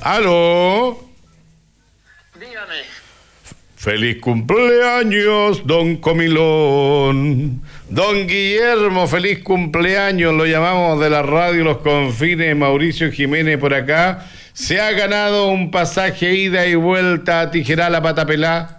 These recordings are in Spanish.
¿Aló? Dígame. Feliz cumpleaños, don Comilón. Don Guillermo, feliz cumpleaños. Lo llamamos de la radio Los Confines, Mauricio Jiménez por acá. ¿Se ha ganado un pasaje ida y vuelta a Tijerá, Patapelá?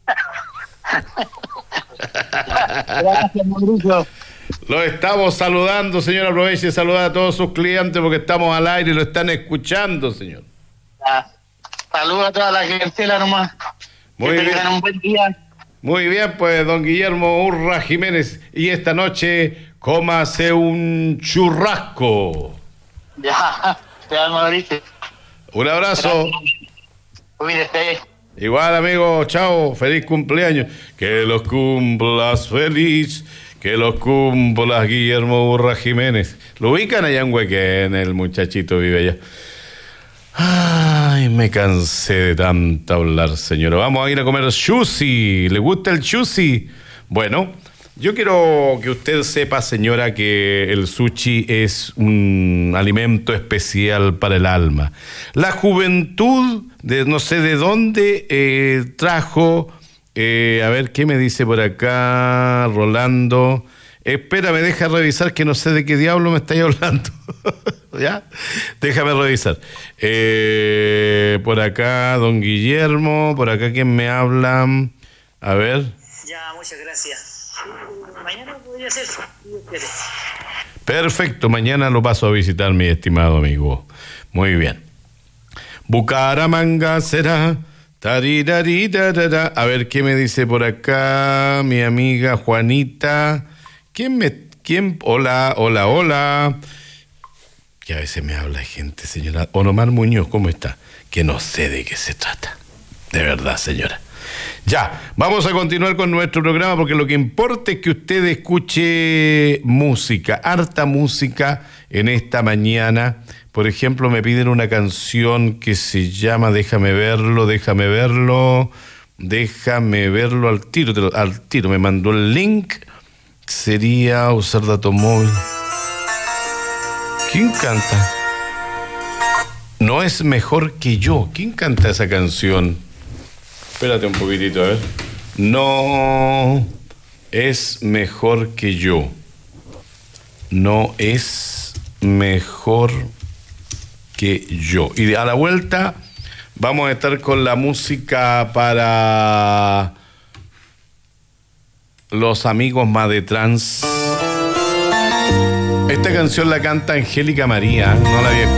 Gracias, Mauricio. Lo estamos saludando, señor. Aproveche de saludar a todos sus clientes porque estamos al aire y lo están escuchando, señor. Saludos a toda la clientela nomás. Muy que bien. tengan un buen día. Muy bien, pues, don Guillermo Urra Jiménez. Y esta noche, cómase un churrasco. Ya, Mauricio. Un abrazo. Cuídese. Igual, amigo. Chao. Feliz cumpleaños. Que los cumplas feliz. Que los cumplas, Guillermo Urra Jiménez. Lo ubican allá en Huequén, el muchachito vive allá. Ay, me cansé de tanto hablar, señora. Vamos a ir a comer sushi. ¿Le gusta el sushi? Bueno, yo quiero que usted sepa, señora, que el sushi es un alimento especial para el alma. La juventud, de no sé de dónde, trajo... a ver, ¿qué me dice por acá Rolando? Espera, me deja revisar que no sé de qué diablo me estáis hablando. ¿Ya? Déjame revisar. Por acá, don Guillermo. Por acá, ¿quién me habla? A ver. Ya, muchas gracias. Mañana podría ser. Perfecto, mañana lo paso a visitar, mi estimado amigo. Muy bien. Bucaramanga será... Tariraritarara. A ver, ¿qué me dice por acá mi amiga Juanita? Hola. Que a veces me habla gente, señora. Onomar Muñoz, ¿cómo está? Que no sé de qué se trata. De verdad, señora. Ya, vamos a continuar con nuestro programa porque lo que importa es que usted escuche música, harta música en esta mañana. Por ejemplo, me piden una canción que se llama Déjame verlo al tiro. Me mandó el link. Sería usar datos móviles. ¿Quién canta? No es mejor que yo. ¿Quién canta esa canción? Espérate un poquitito, a ver. No es mejor que yo. No es mejor que yo. Y a la vuelta vamos a estar con la música para los amigos Madetrans. Esta canción la canta Angélica María, no la había escuchado.